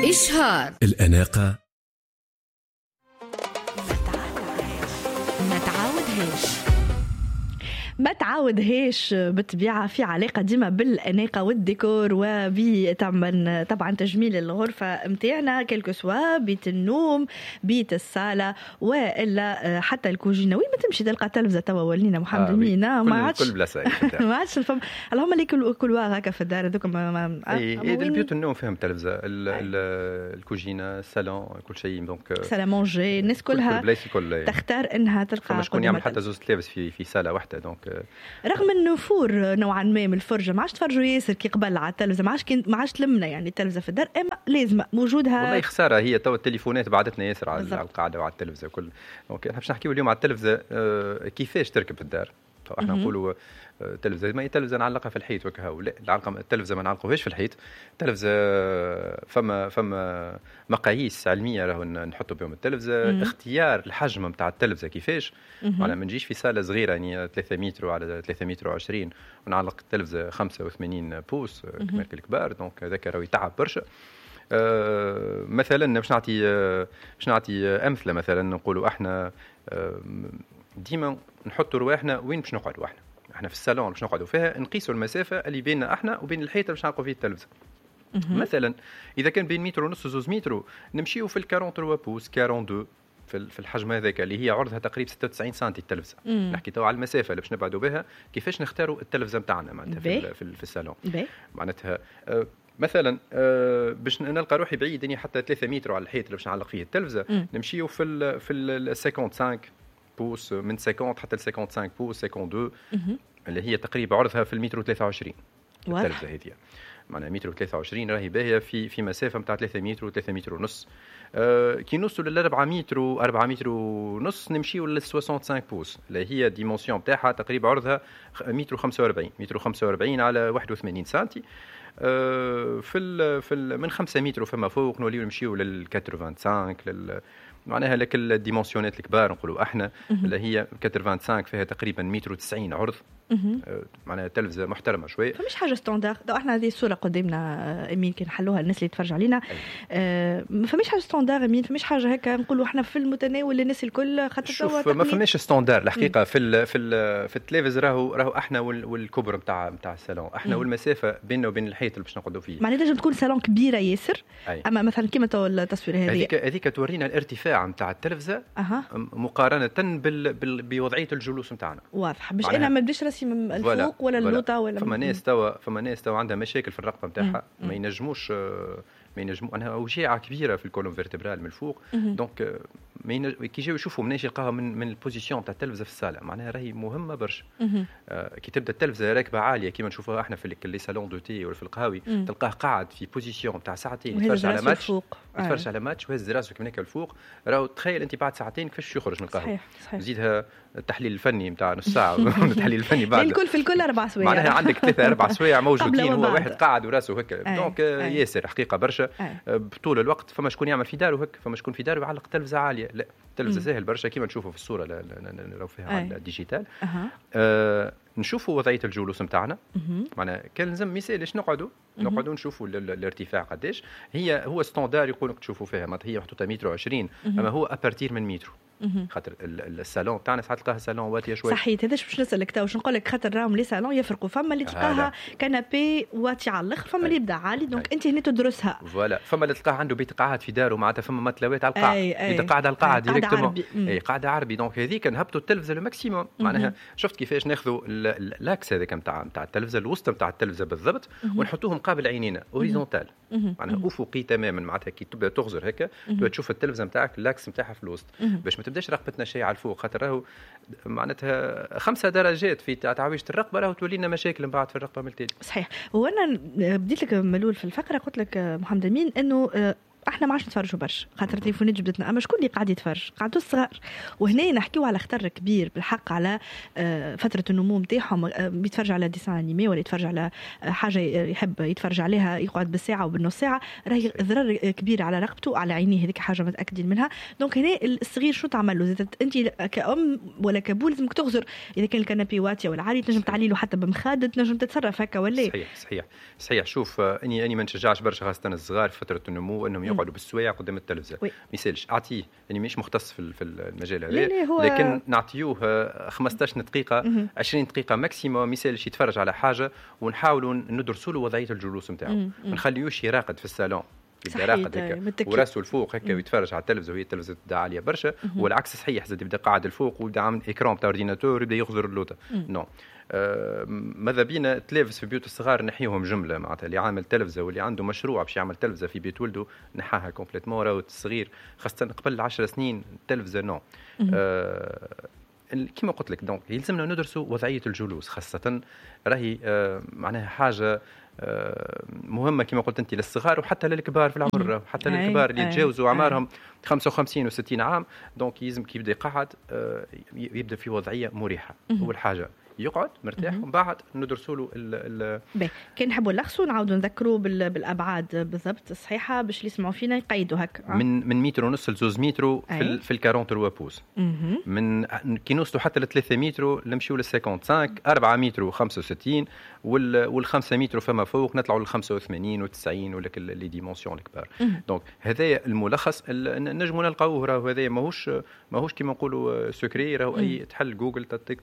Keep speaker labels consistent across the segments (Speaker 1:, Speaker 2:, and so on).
Speaker 1: إشهار
Speaker 2: الأناقة
Speaker 3: ما تعاودهاش بالطبيعة في علاقة ديما بالأناقة والديكور طبعا تجميل الغرفة متاعنا كلكو سوا بيت النوم بيت الصالة وإلا حتى الكوجينة وين ما تمشي تلقى تلفزة توا ولينا محمدين
Speaker 4: ما عادش كل بلاصة
Speaker 3: ما عادش نفهم اللهم لي كل واحد هكا في الدار هذوك
Speaker 4: البيوت النوم فيهم تلفزة الكوجينة الصالون كل شيء دونك
Speaker 3: سالامونجي الناس كلها تختار انها تلقى
Speaker 4: فما شكون يعمل حتى زوز تلابس في صالة واحدة دونك
Speaker 3: رغم النفور نوعا ما من الفرجه ما عادش تفرجوا ياسر كي قبل على التلفزه ما عادش تلمنا يعني التلفزه في الدار اما لازم وجودها
Speaker 4: والله خساره هي تو التليفونات بعدتنا ياسر على القاعده وعلى التلفزه كل دونك احنا باش نحكيو اليوم على التلفزه كيفاش تركب في الدار احنا نقولوا التلفزه ما هي تلفزه نعلقها في الحيط وكهو لا التلفزه ما نعلقوهاش في الحيط التلفزه فما مقاييس علميه راهو نحطوا بهم التلفزه اختيار الحجم نتاع التلفزه كيفاش انا ما نجيش في صاله صغيره يعني 3 متر على 3 متر و20 ونعلق التلفزه 85 بوس كما الكبار دونك هذاك راهو يتعب برشا مثلا باش نعطي امثله مثلا نقولوا احنا ديما نحطوا رواحنا وين باش نقعدوا احنا في الصالون باش نقعدوا فيها نقيسوا المسافه اللي بيننا احنا وبين الحيطه باش نعلقوا فيه التلفزه مثلا اذا كان بين متر ونص زوز متر نمشيو في ال 43 بوس 42 في الحجم هذاك اللي هي عرضها تقريبا 96 سم التلفزه نحكي تو على المسافه اللي باش نبعدوا بها كيفاش نختاروا التلفزه نتاعنا معناتها في الصالون معناتها مثلا باش نلقى روحي بعيد يعني حتى 3 متر على الحيط اللي باش نعلق فيه التلفزه نمشيو في ال 55 بوس من 50 حتى ل 55 بوس 52 اللي هي تقريبا عرضها في المتر 23 التلفزه هذه معناها متر 23 راهي باهيه في مسافه نتاع 3 متر و3 متر ونص كي نوصلوا ل 4 متر و4 متر ونص نمشيو لل 65 بوس اللي هي ديمونسيون نتاعها تقريبا عرضها متر 45 متر 45 على 81 سنتي في من 5 متر فما فوق نوليو نمشيو لل 85 معناها لك الديمونسيونات الكبار نقولوا احنا اللي هي 85 فيها تقريبا متر 90 عرض معناها تلفزه محترمه شويه
Speaker 3: فمش حاجه ستاندارد احنا هذه الصوره قدامنا امين كي نحلوها الناس اللي تتفرج علينا فمش حاجه ستاندارد امين فمش حاجه هكا نقولوا احنا في المتناول الناس الكل خاطر
Speaker 4: شوف ما فماش ستاندارد الحقيقه في التلفزه راهو احنا والكبر نتاع الصالون احنا والمسافه بيننا وبين الحيط اللي باش نقعدوا فيه
Speaker 3: معناتها لازم تكون صالون كبيره ياسر اما مثلا كيما تو التصوير
Speaker 4: هذيك تورينا الارتفاع نتاع التلفزه مقارنه بوضعيه الجلوس نتاعنا
Speaker 3: واضح باش انا ما بديش راسي من الفوق ولا اللوطه ولا
Speaker 4: فما ناس توا عندها مشاكل في الرقبه نتاعها ما ينجموا انا وجيعه كبيره في الكولوم فيرتبرال من الفوق دونك كي يجيو يشوفوا مناش يلقاها من البوزيسيون تاع التلفزه في الصاله معناها راهي مهمه برشا كي تبدا التلفزه راكبه عاليه كيما نشوفوها احنا في لي صالون دو تي ولا في القهاوي تلقاه قاعد في بوزيسيون تاع ساعتين يتفرج على ماتش وهز راسك من هكا الفوق راهو تخيل انت بعد ساعتين كيفاش يخرج من القهوه زيدها التحليل الفني نتاع نص ساعه التحليل الفني بعد
Speaker 3: في الكل 4 سوايع
Speaker 4: معناها عندك 3-4 سوايع موجودين هو واحد قاعد وراسه هكا دونك ياسر حقيقه برشا طول الوقت فما شكون يعمل في داره هكا فما شكون في داره يعلق تلفزه عاليه لا التلفزه سهل برشا كيما نشوفوا في الصوره لو فيها على الديجيتال نشوفوا وضعيه الجلوس نتاعنا معناها كان لازم مثال ايش نقعدوا نشوفوا الارتفاع قداش هو ستاندار يقول لك تشوفوا فيها ما هي محطوطه متر 20 اما هو ابارتير من متر خاطر الصالون تاعنا ساعات تلقاها صالون واتيه شويه
Speaker 3: صحيح هذاش باش نسالك تو باش نقول لك خاطر راهم لي صالون يفرقوا فما اللي تلقاها كنابي واتي على الاخر فما اللي يبدا عالي دونك انت هنا تدرسها
Speaker 4: فوالا فما اللي تلقاه عنده بيت قاعد في داره معناتها فما متلوات على القاع بيت قاعد على القاع ديريكتومون قاعده عربي دونك هذيك نهبطوا التلفزه لو ماكسيموم معناها شفت كيفاش ناخذوا لاكس هذاك نتاع التلفزه الوسط نتاع التلفزه بالضبط ونحطوه مقابل عينينا اوريزونتال معناها افقي تماما معناتها كي تبدا تغزر هكا تبدا تشوف التلفزه نتاعك اللاكس نتاعها في الوسط باش ما تبداش رقبتنا شيء على الفوق خاطر راهو معناتها 5 درجات في تعويجه الرقبه راهو تولي لنا مشاكل من بعد في الرقبه من التالي
Speaker 3: صحيح وانا بديت لك ملول في الفقره قلت لك محمد امين انه احنا ما عادش نتفرجوا برشا خاطر التليفونات جبدتنا اما شكون اللي قاعد يتفرج قاعدوا الصغار وهنا نحكيو على خطر كبير بالحق على فتره النمو نتاعهم بيتفرج على ديسان انيمي ولا يتفرج على حاجه يحب يتفرج عليها يقعد بالساعه وبالنص ساعه راهي ضرر كبير على رقبته وعلى عينيه هذيك حاجه متاكدين منها دونك هنا الصغير شو تعمل له انت كأم ولا كابول لازمك تغزر اذا كان الكنبي واتيه ولا عالي تنجم تعليله حتى بمخاد تنجم تتصرف هكا ولا
Speaker 4: صحيح شوف اني ما نشجعش برشا خاصه الصغار في فتره النمو انهم يقعدوا بالسوايع قدام التلفزه. ما يسالش اعطيه يعني مش مختص في المجال هذا، لكن نعطيوه 15 دقيقه 20 دقيقه ماكسيموم، ما يسالش يتفرج على حاجه، ونحاولوا ندرسوا له وضعيه الجلوس نتاعو، ما نخليوش يراقد في الصالون يبدا راقد هكا وراسه الفوق هكا ويتفرج على التلفزه وهي التلفزه تبدا عاليه برشا، والعكس صحيح زاد يبدا قاعد الفوق ويبدا عامل ايكران تاع اورديناتور يبدا يغزر اللوطه. نو ماذا بينا تلفز في بيوت الصغار نحيهم جمله، معناتها اللي عامل تلفزه واللي عنده مشروع باش يعمل تلفزه في بيت ولده نحاها كومبليتمون. راهو الصغير خاصه قبل 10 سنين التلفزه نو. كما قلت لك دونك يلزمنا ندرسوا وضعيه الجلوس، خاصه راهي معناها حاجه مهمه كما قلت انت للصغار وحتى للكبار في العمر، حتى للكبار اللي يتجاوزوا اعمارهم 55 و60 عام. دونك يلزم كي يبدا يقعد يبدا في وضعيه مريحه. اول حاجه يقعد مرتاح، ومن بعد ندرسوا له
Speaker 3: كان نحبوا نلخصوا نعاودوا نذكروا بالابعاد بالضبط الصحيحه باش اللي يسمعوا فينا يقيدوا هكا
Speaker 4: من متر ونص ل 2 متر في 43 بوز، من كي نوصلوا حتى ل 3 متر نمشيو ل 55، 4 متر و65 وال 5 متر فما فوق نطلعوا ل 85 و90 ولا لي ديمونسيون الكبار. دونك هذا الملخص نجموا نلقاوه، راهو هذا ماهوش كيما نقولوا سكري، راهو اي تحل جوجل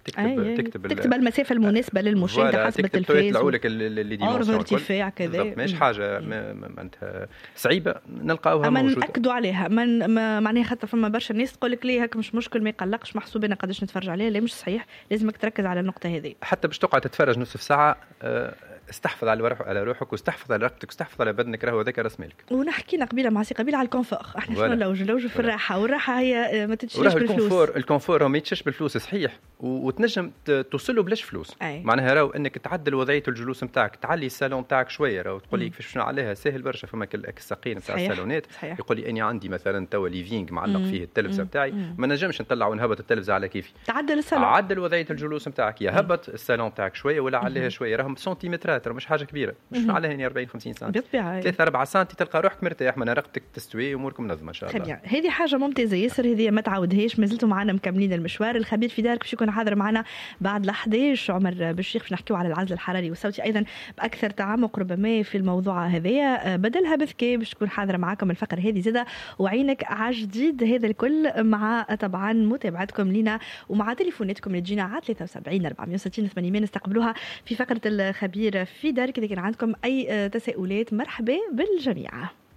Speaker 4: تكتب
Speaker 3: المسافه المناسبه للمشاهده حسب التلفاز
Speaker 4: يطلعوا لك لي ديمونسيون
Speaker 3: ارتفاع كذا،
Speaker 4: مش حاجه معناتها صعيبه نلقاوها موجوده.
Speaker 3: ناكدوا عليها معناها خاطر فما برشا ناس تقول لك ليه هكا مش مشكل ما يقلقش محسوب انا قداش نتفرج عليها. لا مش صحيح، لازمك تركز على النقطه هذه. حتى
Speaker 4: باش تقعد تتفرج نصف ساعه استحفظ على روحك واستحفظ على رقبتك واستحفظ على بدنك، راهو هذاك راس مالك.
Speaker 3: ونحكينا قبيله مع سي قبيله على الكونفور، احنا شنو نلوجوا في الراحه، والراحه هي ما تتشريش بالفلوس.
Speaker 4: الكونفور ما يتشريش بالفلوس صحيح، وتنجم توصل له بلاش فلوس. معناها راهو انك تعدل وضعيه الجلوس نتاعك، تعلي الصالون نتاعك شويه، راهو تقول لي كيفاش عليها سهل برشا. فما الساقين نتاع الصالونات يقول لي اني عندي مثلا توا ليفينغ معلق فيه التلفزه نتاعي، ما نجمش نطلع ونهبط التلفزه على كيفي.
Speaker 3: تعدل الصالون،
Speaker 4: عدل وضعيه الجلوس نتاعك، يا هبط الصالون نتاعك شويه ولا عليها شويه، راهم سنتيمترات، مش حاجه كبيره، مش عليها 40 50 سم، 3 4 سم تلقى روحك مرتاح، من رقبتك تستوي اموركم منظمه ان شاء الله.
Speaker 3: هذه حاجه ممتازه ياسر، هذه ما تعودهاش. ما زلتوا معنا مكملين المشوار. الخبير في دارك باش يكون حاضر معنا بعد 11 عمر بالشيخ، باش نحكيو على العزل الحراري والصوتي ايضا باكثر تعمق ربما في الموضوع هذايا. بدلها بذكي باش تكون حاضره معكم الفقره هذه زاده، وعينك على جديد. هذا الكل مع طبعا متابعتكم لنا ومع تليفوناتكم اللي تجينا على 73 460 800 نستقبلوها في فقره الخبير في دارك. اذا كان عندكم اي تساؤلات مرحبا بالجميع.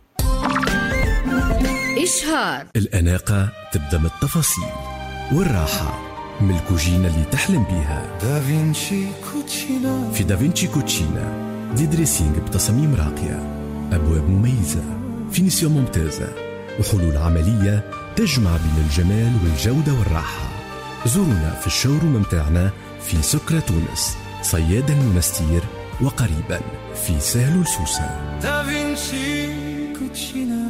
Speaker 1: إشهار. الأناقة تبدأ من التفاصيل، والراحة من الكوجينة اللي تحلم بيها. في دافينشي كوتشينا دي دريسينج بتصاميم راقية، أبواب مميزة، فينيسيون ممتازة، وحلول عملية تجمع بين الجمال والجودة والراحة. زورونا في الشوروم متاعنا في سكرة تونس، صياد المنستير، وقريبا في سهل السوسة. دافينشي كوتشينا.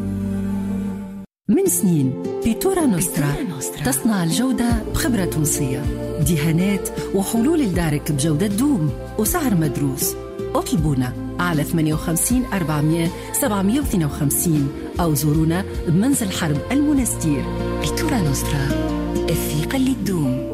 Speaker 1: من سنين بيتورا نوسترا تصنع الجودة بخبرة تونسية، دهانات وحلول لدارك بجودة دوم وسعر مدروس. اطلبونا على 58 400 752 أو زورونا بمنزل حرب المنستير. بيتورا نوسترا، الثقة اللي تدوم.